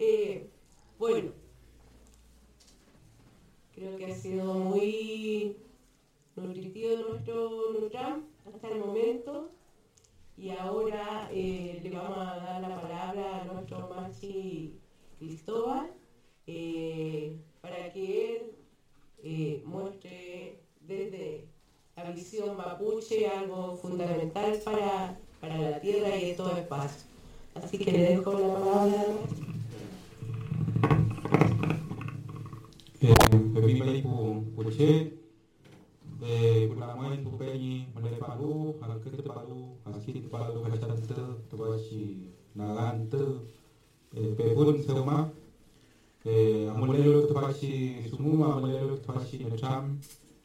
Bueno, creo que ha sido muy nutritivo nuestro NUTRAM hasta el momento. Y ahora le vamos a dar la palabra a nuestro Maxi Cristóbal para que él muestre desde la visión mapuche algo fundamental para la tierra y estos espacios. Así que le dejo la palabra. Pemimai puche, pulamoi pupenyi mulai palu, halkete palu, haskit palu, hachante, tuashi nagante, pepun seuma, amulelo tuashi sumu, amulelo tuashi necham,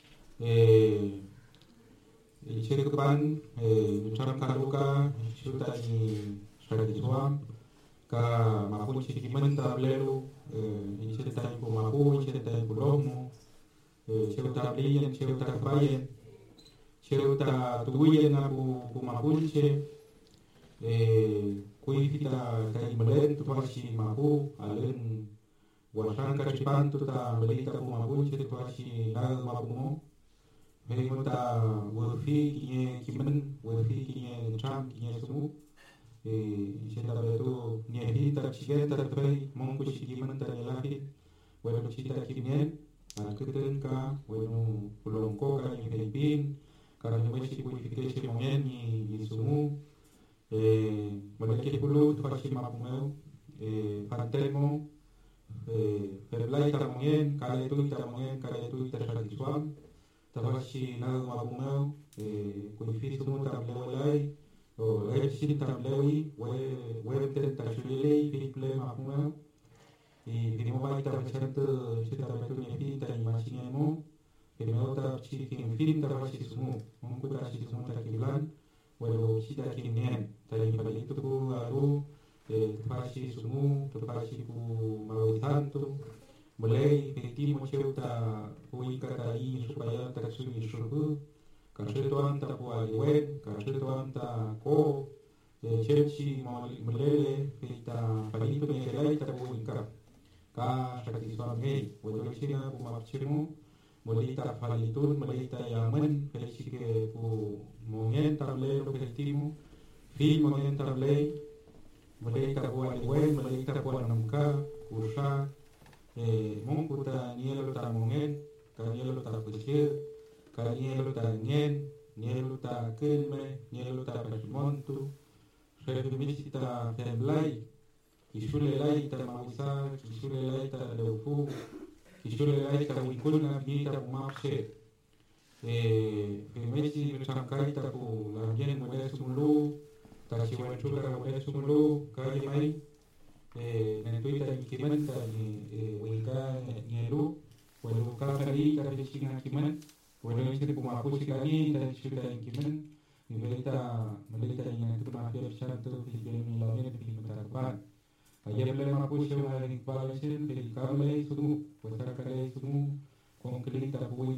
ichekupan, necham kaluka, chutani shradisuam, ka mapunchi kimenta blelu, ichetai po mapu, ichetai po lomu, cheuta bliyen, cheuta kabayen, cheuta tuguyen na po mapunche, kuifita kai melen tuashi mapu, alen wasan kachipan tuta melita po mapunche tuashi nag mapumo, hemuta wurfi kinye kimen, wurfi kinye cham kinye sumu, cheta betu niehita chigeta trei monku chigiman tanyalahi bueno chita kimien alketen ka bueno pulongko ka ni Filipin karena meshi purification mongen ni sumu malaki pulu tukashi mapumeu fantelmo perlai tamongen kale tu taragisuam tabashi na mapumeu kuifi sumu tablewalai o shin tablewi we tashulei people mapuma y primova ita bachante chita betu ni pinta ni machinemo primero ta chikin film ta bashi sumu monku ta shi sumu ta kiblan welo chita kinien ta ni palito ku aru bashi sumu to bashi ku mawitanto mulai petimo cheuta uika ta i supaya ta sui shurbu Kashetuan ta pualiwen, kashetuan ta ko, chelchi mulele, pita palito mekelai ta puinka. Ka shakisuan gay, wedolchina pumapchimu, molita palitun, molita yamen, pelchike pu mongen table lo keltimu, fil mongen table, molita pualiwen, molita puanamka, kusha, monkuta nielo ta mongen, kanielo ta puchir, nielo ta ngen, nielo ta kelme, nielo ta pesmontu, revimisita temblai, kishulelai ta mawisa, kishulelai ta leufu, kishulelai ta wikulna bita mapse, remesi chankai ta ku la bien mole sumulu, ta chiwanchula mole sumulu, kai mai, nentuita ikimenta ni wika nielu, welu kakari ta pechina kimen, Bueno, dice como acusi kali dan sudah ingkimen melita yang itu mafia satu film lainnya di Tarban. Ayam lema acusi orang Iqbal sen dari kale sumu, pasar kale sumu, konkret tak boleh